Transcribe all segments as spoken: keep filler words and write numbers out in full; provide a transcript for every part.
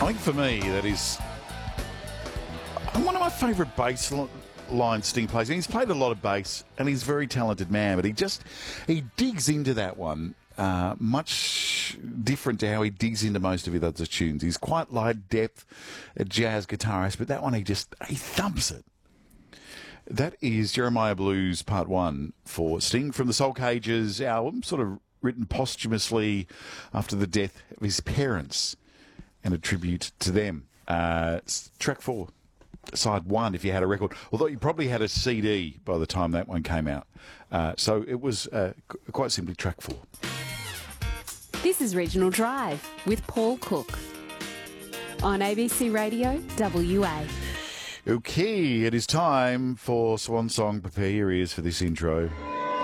I think for me, that is one of my favourite bass line Sting plays. And he's played a lot of bass, and he's a very talented man, but he just he digs into that one uh, much different to how he digs into most of his other tunes. He's quite light depth, a jazz guitarist, but that one he just he thumps it. That is Jeremiah Blues Part One for Sting from the Soul Cages album, sort of written posthumously after the death of his parents, and a tribute to them. Uh, track four, side one, if you had a record, although you probably had a C D by the time that one came out. Uh, so it was uh, quite simply track four. This is Regional Drive with Paul Cook on A B C Radio W A. Okay, it is time for Swan Song. Prepare your ears for this intro.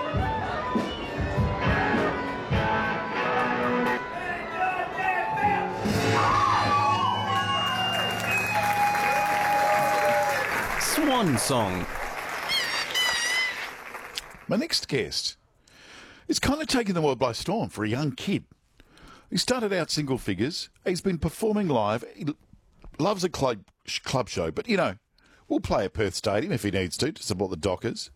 Swan Song. My next guest is kind of taking the world by storm for a young kid. He started out single figures. He's been performing live. He loves a club, club show, but, you know, we'll play at Perth Stadium if he needs to, to support the Dockers.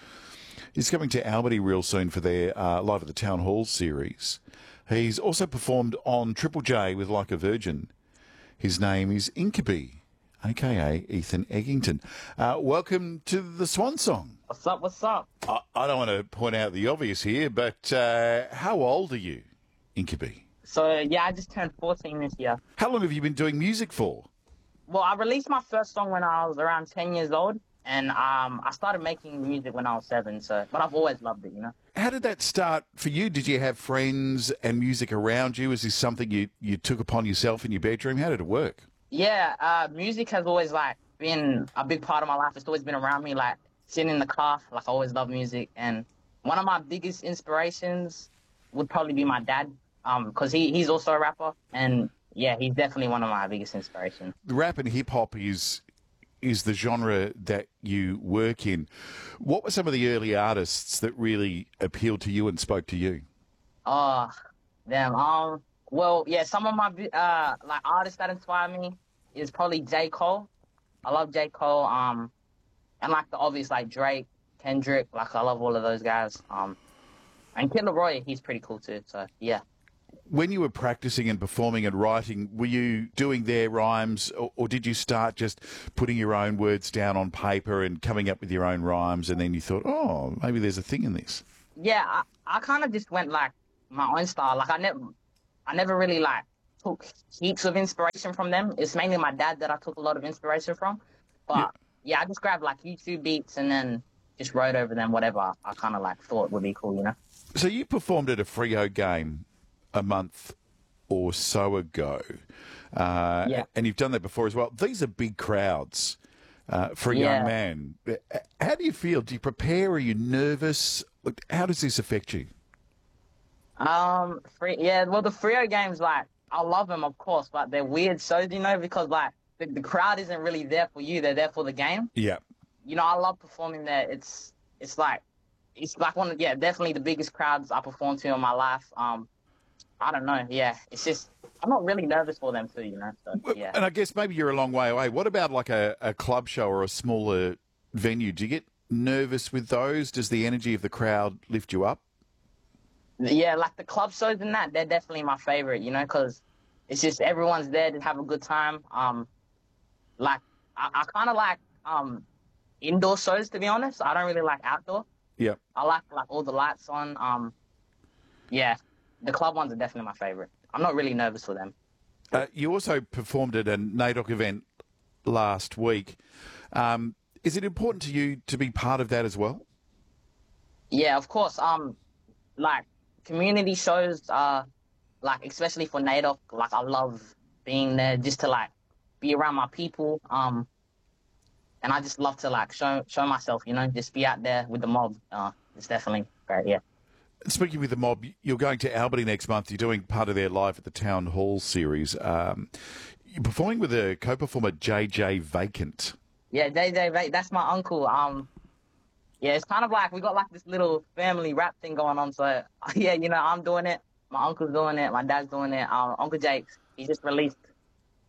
He's coming to Albany real soon for their uh, Live at the Town Hall series. He's also performed on Triple J with Like a Virgin. His name is Incubi, a k a. Ethan Eggington. Uh, welcome to the Swan Song. What's up, what's up? I, I don't want to point out the obvious here, but uh, how old are you, Incubi? So, yeah, I just turned fourteen this year. How long have you been doing music for? Well, I released my first song when I was around ten years old, and um, I started making music when I was seven, so, but I've always loved it, you know? How did that start for you? Did you have friends and music around you? Is this something you, you took upon yourself in your bedroom? How did it work? Yeah, uh, music has always, like, been a big part of my life. It's always been around me, like, sitting in the car, like, I always loved music, and one of my biggest inspirations would probably be my dad, um, because he, he's also a rapper, and yeah, he's definitely one of my biggest inspirations. Rap and hip-hop is is the genre that you work in. What were some of the early artists that really appealed to you and spoke to you? Oh, damn. Um, well, yeah, some of my uh like artists that inspire me is probably J. Cole. I love J. Cole. Um, and like the obvious like Drake, Kendrick. Like I love all of those guys. Um, and Kid Laroi, he's pretty cool too. So yeah. When you were practicing and performing and writing, were you doing their rhymes, or, or did you start just putting your own words down on paper and coming up with your own rhymes, and then you thought, oh, maybe there's a thing in this? Yeah, I, I kind of just went like my own style. Like I never, I never really like took heaps of inspiration from them. It's mainly my dad that I took a lot of inspiration from. But yeah, yeah I just grabbed like YouTube beats and then just wrote over them whatever I, I kind of like thought would be cool, you know? So you performed at a Freo game a month or so ago. Uh, yeah. And you've done that before as well. These are big crowds uh, for a yeah. young man. How do you feel? Do you prepare? Are you nervous? How does this affect you? Um, free, yeah, well, the Freo games, like, I love them, of course, but they're weird shows, you know, because, like, the, the crowd isn't really there for you. They're there for the game. Yeah. You know, I love performing there. It's, it's like, it's like one of, yeah, definitely the biggest crowds I performed to in my life. Um, I don't know. Yeah, it's just I'm not really nervous for them too, you know. So, yeah. And I guess maybe you're a long way away. What about like a, a club show or a smaller venue? Do you get nervous with those? Does the energy of the crowd lift you up? Yeah, like the club shows and that, they're definitely my favorite, you know, because it's just everyone's there to have a good time. Um, like I, I kind of like um indoor shows, to be honest. I don't really like outdoor. Yeah. I like like all the lights on. Um, yeah. The club ones are definitely my favourite. I'm not really nervous for them. Uh, you also performed at a NAIDOC event last week. Um, is it important to you to be part of that as well? Yeah, of course. Um, like, community shows, uh, like, especially for NAIDOC, like, I love being there just to, like, be around my people. Um, and I just love to, like, show show myself, you know, just be out there with the mob. Uh, it's definitely great, yeah. Speaking with the mob, you're going to Albany next month. You're doing part of their Live at the Town Hall series. Um, you're performing with a co-performer, J J Vacant. Yeah, J J Vacant. That's my uncle. Um, yeah, it's kind of like we got like this little family rap thing going on. So, yeah, you know, I'm doing it. My uncle's doing it. My dad's doing it. Um, Uncle Jake, he just released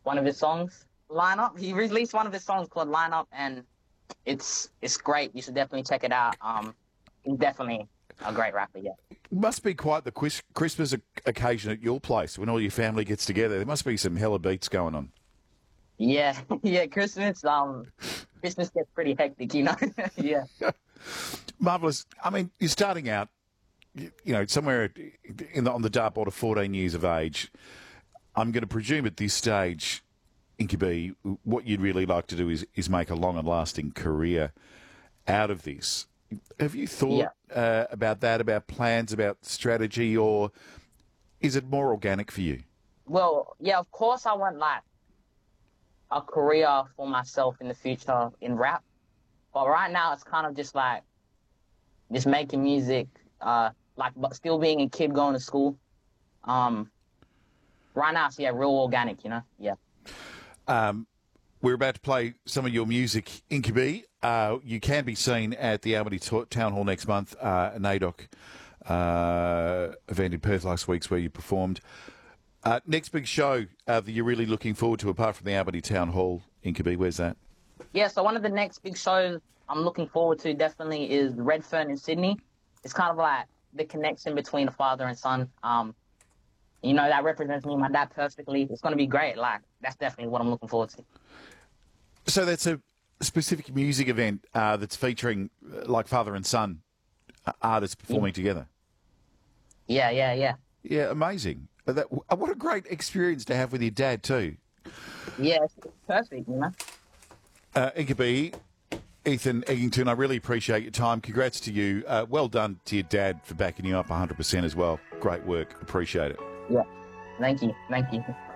one of his songs, Line Up. He released one of his songs called Line Up, and it's it's great. You should definitely check it out. Um, he's definitely a great rapper, yeah. Must be quite the quis- Christmas o- occasion at your place when all your family gets together. There must be some hella beats going on. Yeah, yeah, Christmas, um, Christmas gets pretty hectic, you know? Yeah. Marvellous. I mean, you're starting out, you you know, somewhere in the, on the dartboard of fourteen years of age. I'm going to presume at this stage, Incubi, what you'd really like to do is, is make a long and lasting career out of this. Have you thought Yeah. uh, about that, about plans, about strategy, or is it more organic for you? Well, yeah, of course I want, like, a career for myself in the future in rap. But right now it's kind of just like, just making music, uh, like, but still being a kid going to school. Um, right now it's, yeah, real organic, you know? Yeah. Um, we're about to play some of your music, Incubi. Uh, you can be seen at the Albany T- Town Hall next month, uh, a NAIDOC uh, event in Perth last week's where you performed. Uh, next big show uh, that you're really looking forward to, apart from the Albany Town Hall, Incubi, where's that? Yeah, so one of the next big shows I'm looking forward to definitely is Redfern in Sydney. It's kind of like the connection between a father and son. Um, you know, that represents me and my dad perfectly. It's going to be great. Like, that's definitely what I'm looking forward to. So that's a specific music event uh, that's featuring, uh, like, father and son uh, artists performing Yeah. together. Yeah, yeah, yeah. Yeah, amazing. Uh, That, uh, what a great experience to have with your dad, too. Yeah, it's perfect, you know? Uh, Incubi, Ethan Eggington, I really appreciate your time. Congrats to you. Uh, well done to your dad for backing you up one hundred percent as well. Great work. Appreciate it. Yeah. Thank you. Thank you.